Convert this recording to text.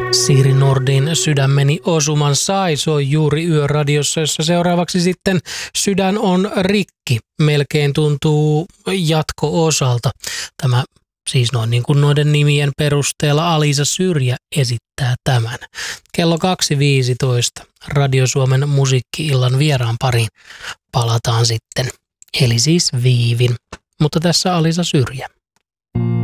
Siiri Nordin Sydämeni osuman sai soi juuri Yöradiossa, jossa seuraavaksi sitten Sydän on rikki. Melkein tuntuu jatko-osalta. Tämä siis noin niin kuin noiden nimien perusteella Alisa Syrjä esittää tämän. Kello 2.15 Radio Suomen musiikki-illan vieraan pariin palataan sitten. Eli siis Viivin, mutta tässä Alisa Syrjä.